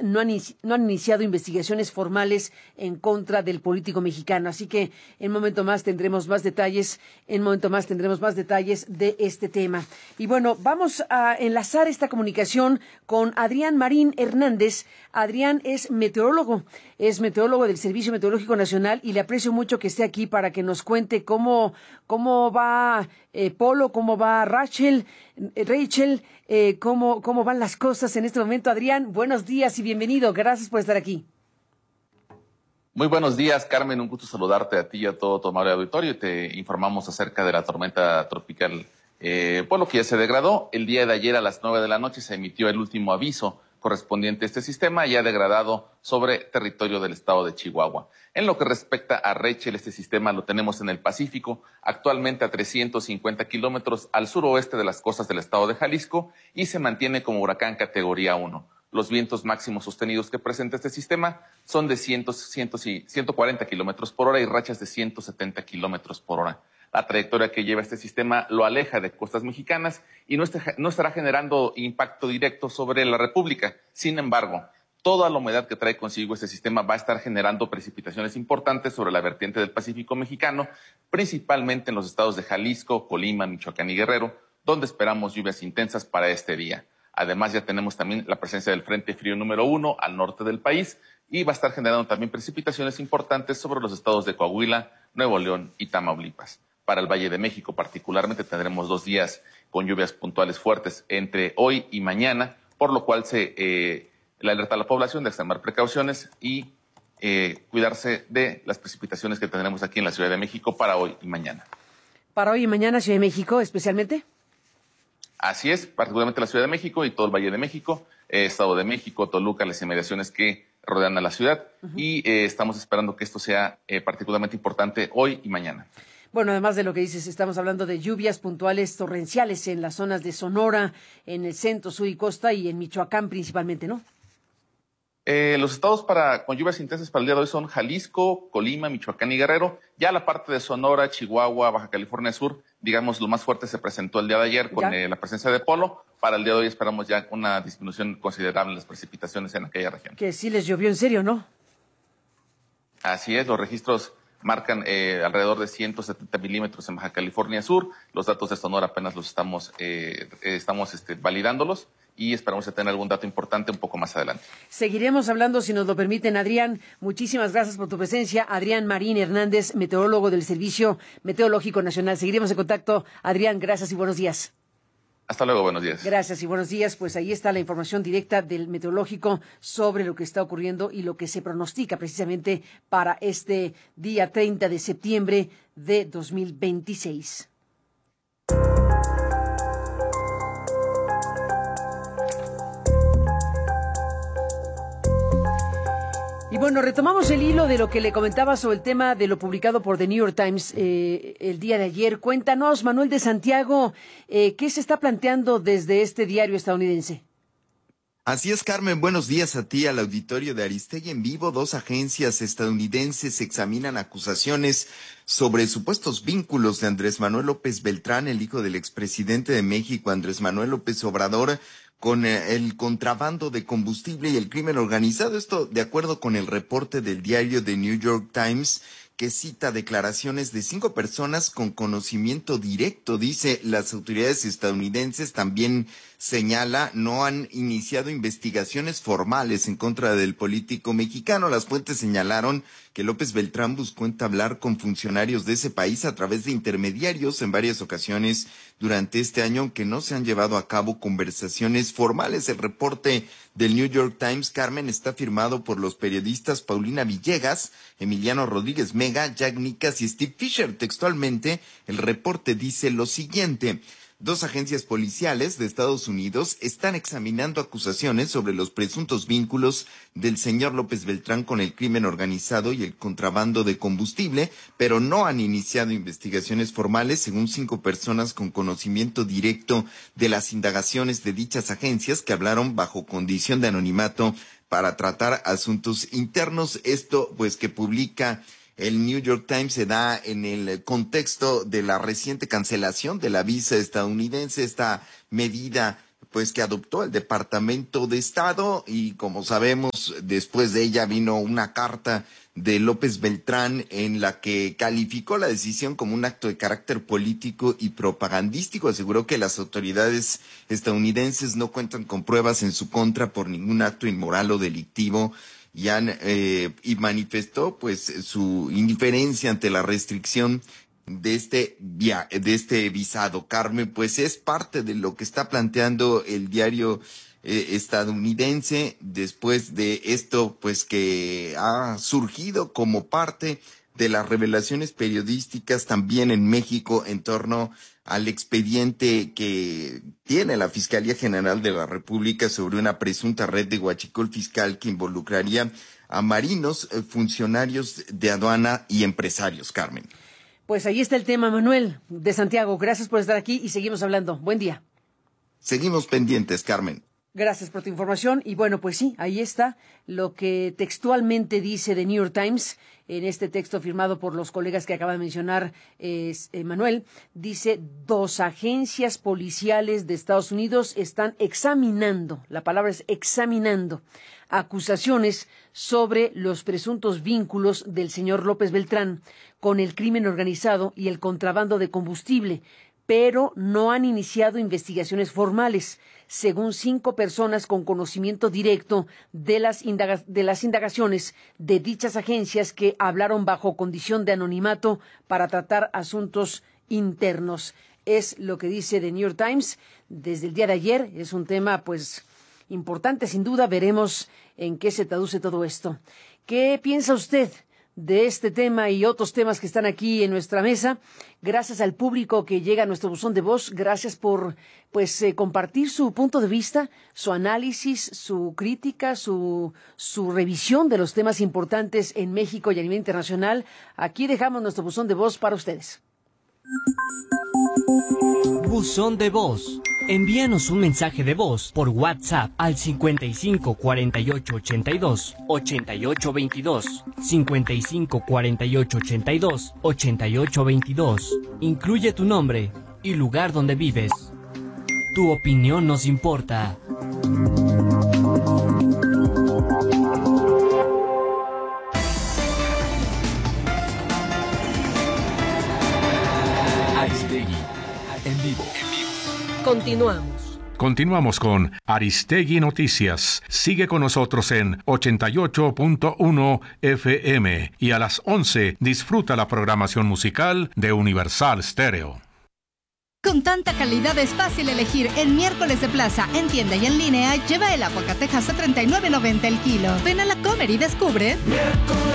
no han iniciado investigaciones formales en contra del político mexicano. Así que en un momento más tendremos más detalles, de este tema. Y bueno, vamos a enlazar esta comunicación con Adrián Marín Hernández. Adrián es meteorólogo del Servicio Meteorológico Nacional y le aprecio mucho que esté aquí para que nos cuente cómo va Polo, cómo va Rachel, cómo van las cosas en este momento. Adrián, buenos días y bienvenido. Gracias por estar aquí. Muy buenos días, Carmen. Un gusto saludarte a ti y a todo tu amable auditorio. Te informamos acerca de la tormenta tropical Polo, que ya se degradó. El día de ayer a las 9 de la noche se emitió el último aviso correspondiente a este sistema, ya degradado sobre territorio del estado de Chihuahua. En lo que respecta a Rachel, este sistema lo tenemos en el Pacífico, actualmente a 350 kilómetros al suroeste de las costas del estado de Jalisco y se mantiene como huracán categoría 1. Los vientos máximos sostenidos que presenta este sistema son de 140 kilómetros por hora y rachas de 170 kilómetros por hora. La trayectoria que lleva este sistema lo aleja de costas mexicanas y no estará generando impacto directo sobre la República. Sin embargo, toda la humedad que trae consigo este sistema va a estar generando precipitaciones importantes sobre la vertiente del Pacífico mexicano, principalmente en los estados de Jalisco, Colima, Michoacán y Guerrero, donde esperamos lluvias intensas para este día. Además, ya tenemos también la presencia del Frente Frío número 1 al norte del país y va a estar generando también precipitaciones importantes sobre los estados de Coahuila, Nuevo León y Tamaulipas. Para el Valle de México particularmente tendremos 2 días con lluvias puntuales fuertes entre hoy y mañana, por lo cual se le alerta a la población de extremar precauciones y cuidarse de las precipitaciones que tendremos aquí en la Ciudad de México para hoy y mañana. ¿Para hoy y mañana Ciudad de México especialmente? Así es, particularmente la Ciudad de México y todo el Valle de México, Estado de México, Toluca, las inmediaciones que rodean a la ciudad y estamos esperando que esto sea particularmente importante hoy y mañana. Bueno, además de lo que dices, estamos hablando de lluvias puntuales torrenciales en las zonas de Sonora, en el centro, sur y costa y en Michoacán principalmente, ¿no? Los estados con lluvias intensas para el día de hoy son Jalisco, Colima, Michoacán y Guerrero. Ya la parte de Sonora, Chihuahua, Baja California Sur, digamos, lo más fuerte se presentó el día de ayer con la presencia de Polo. Para el día de hoy esperamos ya una disminución considerable en las precipitaciones en aquella región. Que sí les llovió en serio, ¿no? Así es, los registros marcan alrededor de 170 milímetros en Baja California Sur. Los datos de Sonora apenas los estamos validándolos y esperamos tener algún dato importante un poco más adelante. Seguiremos hablando si nos lo permiten, Adrián. Muchísimas gracias por tu presencia. Adrián Marín Hernández, meteorólogo del Servicio Meteorológico Nacional. Seguiremos en contacto. Adrián, gracias y buenos días. Hasta luego, buenos días. Gracias y buenos días. Pues ahí está la información directa del meteorológico sobre lo que está ocurriendo y lo que se pronostica precisamente para este día 30 de septiembre de 2026. Y bueno, retomamos el hilo de lo que le comentaba sobre el tema de lo publicado por The New York Times el día de ayer. Cuéntanos, Manuel de Santiago, ¿qué se está planteando desde este diario estadounidense? Así es, Carmen. Buenos días a ti, al auditorio de Aristegui en vivo. 2 agencias estadounidenses examinan acusaciones sobre supuestos vínculos de Andrés Manuel López Beltrán, el hijo del expresidente de México, Andrés Manuel López Obrador, con el contrabando de combustible y el crimen organizado. Esto de acuerdo con el reporte del diario The New York Times, que cita declaraciones de 5 personas con conocimiento directo. Dice, las autoridades estadounidenses también señala, no han iniciado investigaciones formales en contra del político mexicano. Las fuentes señalaron que López Beltrán buscó entablar con funcionarios de ese país a través de intermediarios en varias ocasiones durante este año, aunque no se han llevado a cabo conversaciones formales. El reporte del New York Times, Carmen, está firmado por los periodistas Paulina Villegas, Emiliano Rodríguez Mega, Jack Nicas y Steve Fisher. Textualmente, el reporte dice lo siguiente: 2 agencias policiales de Estados Unidos están examinando acusaciones sobre los presuntos vínculos del señor López Beltrán con el crimen organizado y el contrabando de combustible, pero no han iniciado investigaciones formales, según 5 personas con conocimiento directo de las indagaciones de dichas agencias que hablaron bajo condición de anonimato para tratar asuntos internos. Esto, pues, que publica el New York Times se da en el contexto de la reciente cancelación de la visa estadounidense, esta medida pues que adoptó el Departamento de Estado, y como sabemos, después de ella vino una carta de López Beltrán en la que calificó la decisión como un acto de carácter político y propagandístico. Aseguró que las autoridades estadounidenses no cuentan con pruebas en su contra por ningún acto inmoral o delictivo, y manifestó pues su indiferencia ante la restricción de este visado. Carmen, pues es parte de lo que está planteando el diario estadounidense después de esto, pues que ha surgido como parte de las revelaciones periodísticas también en México en torno al expediente que tiene la Fiscalía General de la República sobre una presunta red de huachicol fiscal que involucraría a marinos, funcionarios de aduana y empresarios. Carmen. Pues ahí está el tema, Manuel de Santiago. Gracias por estar aquí y seguimos hablando. Buen día. Seguimos pendientes, Carmen. Gracias por tu información. Y bueno, pues sí, ahí está lo que textualmente dice The New York Times en este texto firmado por los colegas que acaba de mencionar Manuel. Dice, 2 agencias policiales de Estados Unidos están examinando, la palabra es examinando, acusaciones sobre los presuntos vínculos del señor López Beltrán con el crimen organizado y el contrabando de combustible, pero no han iniciado investigaciones formales, según 5 personas con conocimiento directo de las indagaciones de dichas agencias que hablaron bajo condición de anonimato para tratar asuntos internos. Es lo que dice The New York Times desde el día de ayer. Es un tema, pues, importante, sin duda. Veremos en qué se traduce todo esto. ¿Qué piensa usted de este tema y otros temas que están aquí en nuestra mesa? Gracias al público que llega a nuestro buzón de voz, gracias por compartir su punto de vista, su análisis, su crítica, su revisión de los temas importantes en México y a nivel internacional. Aquí dejamos nuestro buzón de voz para ustedes. Buzón de voz. Envíanos un mensaje de voz por WhatsApp al 55 48 82 88 22, 55 48 82 88 22. Incluye tu nombre y lugar donde vives. Tu opinión nos importa. Aristegui en vivo. Continuamos con Aristegui Noticias. Sigue con nosotros en 88.1 FM y a las 11 disfruta la programación musical de Universal Stereo. Con tanta calidad es fácil elegir. En Miércoles de Plaza, en tienda y en línea, lleva el aguacatejas a $39.90 el kilo. Ven a La Comer y descubre